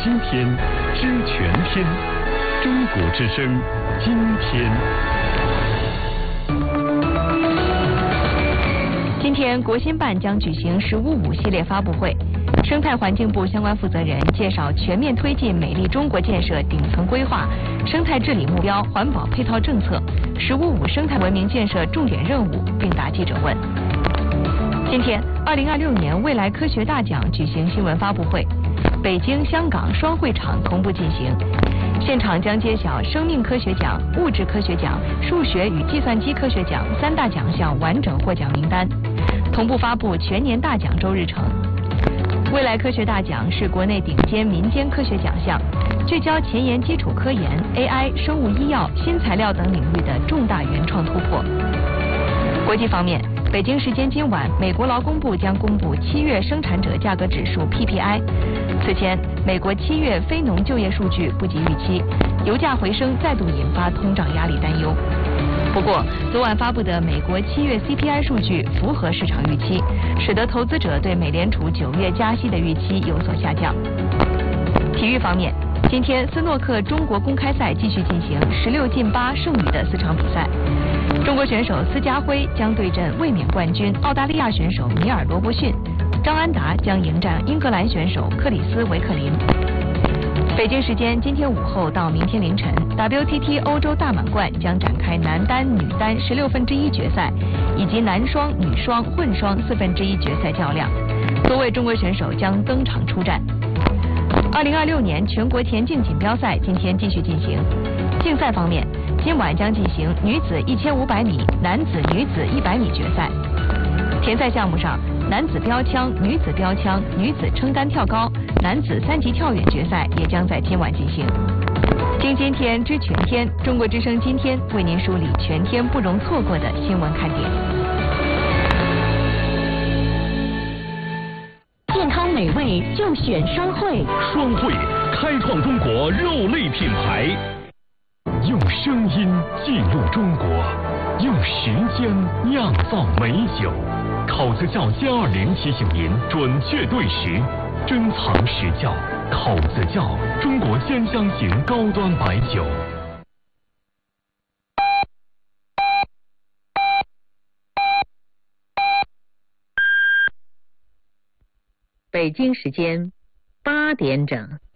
今天，知全天。中国之声，今天。 今天，国新办将举行“15五”系列发布会。生态环境部相关负责人介绍全面推进美丽中国建设顶层规划、生态治理目标、环保配套政策、“15五”生态文明建设重点任务，并答记者问。今天，2026年未来科学大奖举行新闻发布会，北京、香港双会场同步进行。现场将揭晓生命科学奖、物质科学奖、数学与计算机科学奖3大奖项完整获奖名单，同步发布全年大奖周日程。未来科学大奖是国内顶尖民间科学奖项，聚焦前沿基础科研、AI、生物医药、新材料等领域的重大原创突破。国际方面，北京时间今晚，美国劳工部将公布7月生产者价格指数 PPI。此前，美国7月非农就业数据不及预期，油价回升再度引发通胀压力担忧。不过，昨晚发布的美国7月 CPI 数据符合市场预期，使得投资者对美联储9月加息的预期有所下降。体育方面，今天斯诺克中国公开赛继续进行16进8剩余的4场比赛。中国选手司家辉将对阵卫冕冠军澳大利亚选手米尔罗伯逊，张安达将迎战英格兰选手克里斯维克林。北京时间今天午后到明天凌晨 ，WTT 欧洲大满贯将展开男单、女单1/16决赛，以及男双、女双、混双1/4决赛较量，多位中国选手将登场出战。2026年全国田径锦标赛今天继续进行。竞赛方面，今晚将进行女子1500米、男子、女子100米决赛。田赛项目上，男子标枪、女子标枪、女子撑杆跳高、男子3级跳远决赛也将在今晚进行。听今天知全天，中国之声今天为您梳理全天不容错过的新闻看点。 健康美味就选双汇， 双汇开创中国肉类品牌，用声音记录中国，用时间酿造美酒。口子窖+20提醒您准确对时，珍藏实窖。口子窖，中国鲜香型高端白酒。 北京时间8点整。